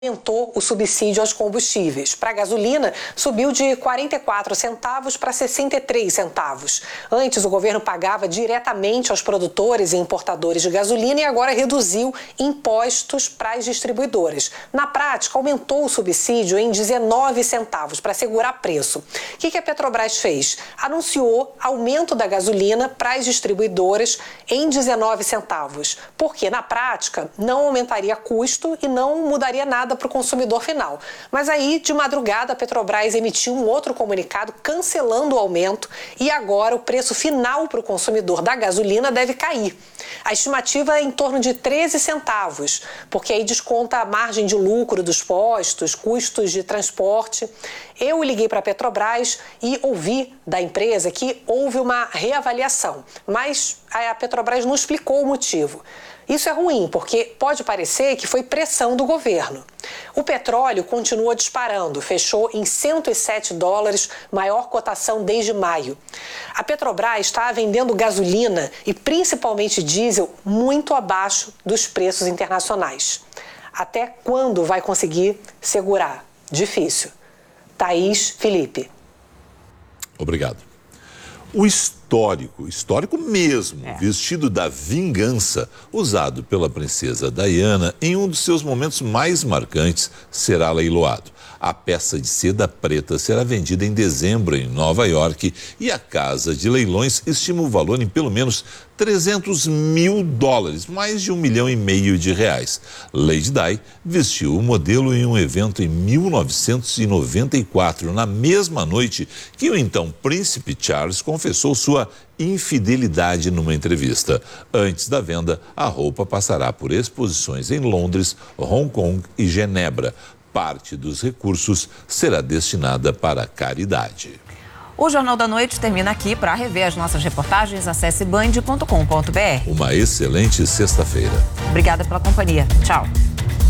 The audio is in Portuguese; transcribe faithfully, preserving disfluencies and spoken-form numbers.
Aumentou o subsídio aos combustíveis. Para a gasolina, subiu de quarenta e quatro centavos para sessenta e três centavos. Antes, o governo pagava diretamente aos produtores e importadores de gasolina e agora reduziu impostos para as distribuidoras. Na prática, aumentou o subsídio em dezenove centavos para segurar preço. O que a Petrobras fez? Anunciou aumento da gasolina para as distribuidoras em dezenove centavos, porque na prática não aumentaria custo e não mudaria nada para o consumidor final. Mas aí, de madrugada, a Petrobras emitiu um outro comunicado cancelando o aumento e agora o preço final para o consumidor da gasolina deve cair. A estimativa é em torno de treze centavos, porque aí desconta a margem de lucro dos postos, custos de transporte. Eu liguei para a Petrobras e ouvi da empresa que houve uma reavaliação, mas a Petrobras não explicou o motivo. Isso é ruim, porque pode parecer que foi pressão do governo. O petróleo continua disparando, fechou em cento e sete dólares, maior cotação desde maio. A Petrobras está vendendo gasolina e principalmente diesel muito abaixo dos preços internacionais. Até quando vai conseguir segurar? Difícil. Thaís, Felipe. Obrigado. O histórico, histórico mesmo, é. vestido da vingança, usado pela princesa Diana em um dos seus momentos mais marcantes, será leiloado. A peça de seda preta será vendida em dezembro em Nova York e a casa de leilões estima o valor em pelo menos trezentos mil dólares, mais de um milhão e meio de reais. Lady Di vestiu o modelo em um evento em mil novecentos e noventa e quatro, na mesma noite que o então príncipe Charles confessou sua infidelidade numa entrevista. Antes da venda, a roupa passará por exposições em Londres, Hong Kong e Genebra. Parte dos recursos será destinada para a caridade. O Jornal da Noite termina aqui. Para rever as nossas reportagens, acesse band ponto com ponto br. Uma excelente sexta-feira. Obrigada pela companhia. Tchau.